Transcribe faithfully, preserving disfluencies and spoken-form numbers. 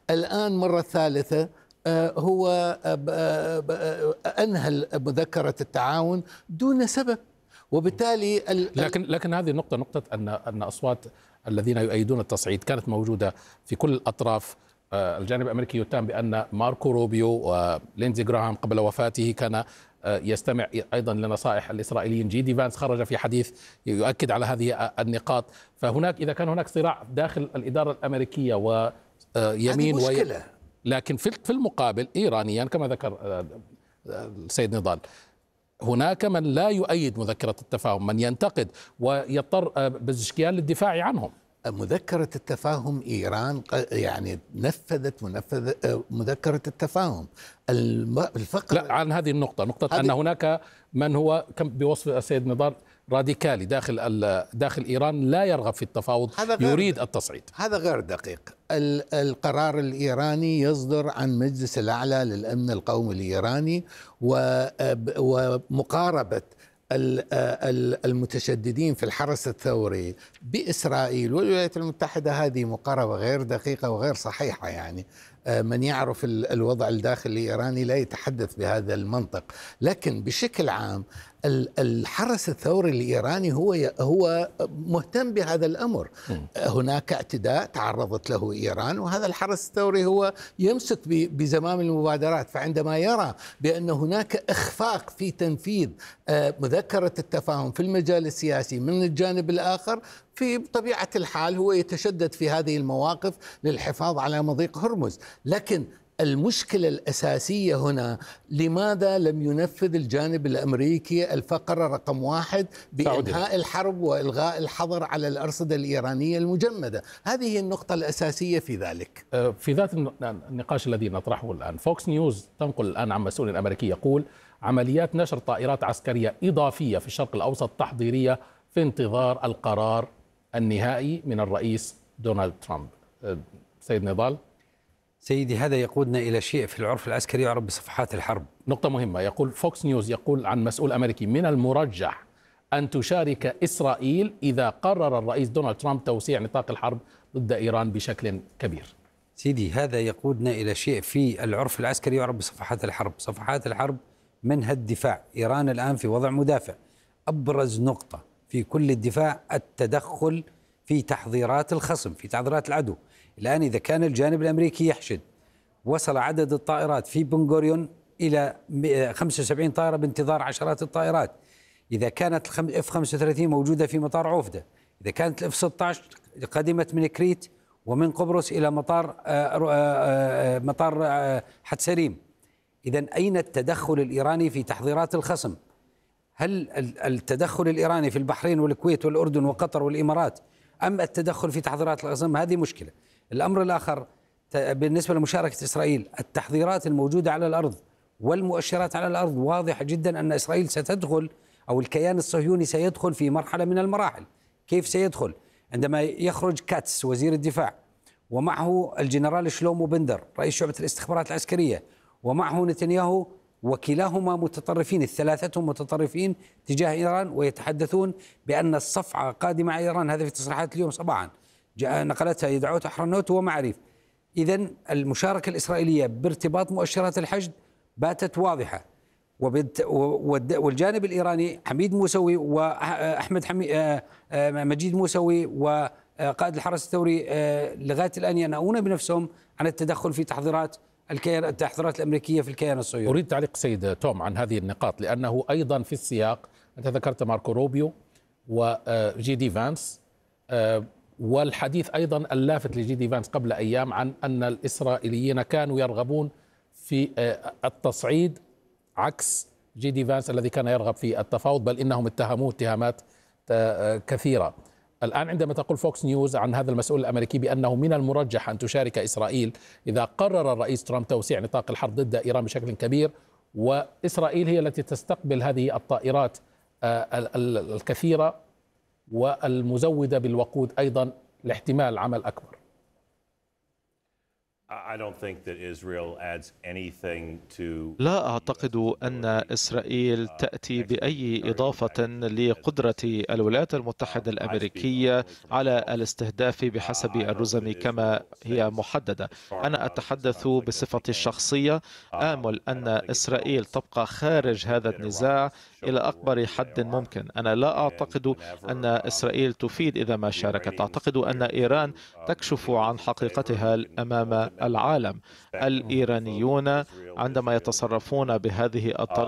الآن مرة ثالثة هو أنهى مذكرة التعاون دون سبب، وبالتالي لكن لكن هذه النقطة، نقطة أن أن أصوات الذين يؤيدون التصعيد كانت موجودة في كل الأطراف. الجانب الأمريكي يتهم بأن ماركو روبيو ولينزي جراهام قبل وفاته كان يستمع أيضا لنصائح الإسرائيليين. جي دي فانس خرج في حديث يؤكد على هذه النقاط. فهناك إذا كان هناك صراع داخل الإدارة الأمريكية ويمين وي... لكن في المقابل إيرانيا كما ذكر السيد نضال، هناك من لا يؤيد مذكرة التفاهم، من ينتقد ويضطر بزشكيان للدفاع عنهم. مذكرة التفاهم إيران يعني نفذت منفذ مذكرة التفاهم. الفقر لا، عن هذه النقطة، نقطة أن هناك من هو كم بوصف السيد نضال راديكالي داخل داخل إيران لا يرغب في التفاوض، يريد التصعيد. هذا غير دقيق. القرار الإيراني يصدر عن مجلس الأعلى للأمن القومي الإيراني، ومقاربة المتشددين في الحرس الثوري بإسرائيل والولايات المتحدة هذه مقاربة غير دقيقة وغير صحيحة. يعني من يعرف الوضع الداخلي الإيراني لا يتحدث بهذا المنطق. لكن بشكل عام الحرس الثوري الإيراني هو هو مهتم بهذا الأمر. هناك اعتداء تعرضت له إيران، وهذا الحرس الثوري هو يمسك بزمام المبادرات. فعندما يرى بأن هناك إخفاق في تنفيذ مذكرة التفاهم في المجال السياسي من الجانب الآخر، في طبيعة الحال هو يتشدد في هذه المواقف للحفاظ على مضيق هرمز. لكن المشكلة الأساسية هنا، لماذا لم ينفذ الجانب الأمريكي الفقرة رقم واحد بإنهاء الحرب وإلغاء الحظر على الأرصدة الإيرانية المجمدة؟ هذه هي النقطة الأساسية في ذلك. في ذات النقاش الذي نطرحه الآن، فوكس نيوز تنقل الآن عن مسؤول أمريكي يقول عمليات نشر طائرات عسكرية إضافية في الشرق الأوسط تحضيرية في انتظار القرار النهائي من الرئيس دونالد ترامب. سيد نضال. سيدي، هذا يقودنا إلى شيء في العرف العسكري يعرف بصفحات الحرب. نقطة مهمة. يقول فوكس نيوز، يقول عن مسؤول أمريكي من المرجح أن تشارك إسرائيل إذا قرر الرئيس دونالد ترامب توسيع نطاق الحرب ضد إيران بشكل كبير. سيدي، هذا يقودنا إلى شيء في العرف العسكري يعرف بصفحات الحرب. صفحات الحرب منها الدفاع. إيران الآن في وضع مدافع. أبرز نقطة في كل الدفاع التدخل في تحضيرات الخصم، في تحضيرات العدو. الآن إذا كان الجانب الأمريكي يحشد، وصل عدد الطائرات في بنغوريون إلى خمسة وسبعين طائرة بانتظار عشرات الطائرات. إذا كانت اف خمسة وثلاثين موجودة في مطار عوفدة، إذا كانت الاف ستة عشر قدمت من كريت ومن قبرص إلى مطار مطار حتسريم، إذا أين التدخل الإيراني في تحضيرات الخصم؟ هل التدخل الإيراني في البحرين والكويت والأردن وقطر والإمارات، أم التدخل في تحضيرات الخصم؟ هذه مشكلة. الأمر الآخر بالنسبة لمشاركة إسرائيل، التحضيرات الموجودة على الأرض والمؤشرات على الأرض واضحة جدا أن إسرائيل ستدخل، أو الكيان الصهيوني سيدخل في مرحلة من المراحل. كيف سيدخل؟ عندما يخرج كاتس وزير الدفاع، ومعه الجنرال شلومو بندر رئيس شعبة الاستخبارات العسكرية، ومعه نتنياهو، وكلاهما متطرفين، الثلاثة متطرفين تجاه إيران، ويتحدثون بأن الصفعة قادمة على إيران. هذا في تصريحات اليوم صباحا نقلتها يدعوت أحرنوت ومعاريف. إذن المشاركة الإسرائيلية بارتباط مؤشرات الحشد باتت واضحة. والجانب الإيراني حميد موسوي وأحمد حمي مجيد موسوي وقائد الحرس الثوري لغاية الآن ينأون بنفسهم عن التدخل في تحضيرات الكيان التحضيرات الأمريكية في الكيان الصهيوني. أريد تعليق سيد توم عن هذه النقاط، لأنه أيضا في السياق أنت ذكرت ماركو روبيو وجي دي فانس، والحديث أيضا اللافت لجي دي فانس قبل أيام عن أن الإسرائيليين كانوا يرغبون في التصعيد عكس جي دي فانس الذي كان يرغب في التفاوض، بل إنهم اتهموه اتهامات كثيرة. الآن عندما تقول فوكس نيوز عن هذا المسؤول الأمريكي بأنه من المرجح أن تشارك إسرائيل إذا قرر الرئيس ترامب توسيع نطاق الحرب ضد إيران بشكل كبير، وإسرائيل هي التي تستقبل هذه الطائرات الكثيرة والمزودة بالوقود أيضا لاحتمال عمل أكبر. لا أعتقد أن إسرائيل تأتي بأي إضافة لقدرة الولايات المتحدة الأمريكية على الاستهداف بحسب الرزم كما هي محددة. أنا أتحدث بصفتي الشخصية، آمل أن إسرائيل تبقى خارج هذا النزاع إلى أكبر حد ممكن. أنا لا أعتقد أن إسرائيل تفيد إذا ما شاركت. أعتقد أن إيران تكشف عن حقيقتها أمام العالم. الإيرانيون عندما يتصرفون بهذه الطريقة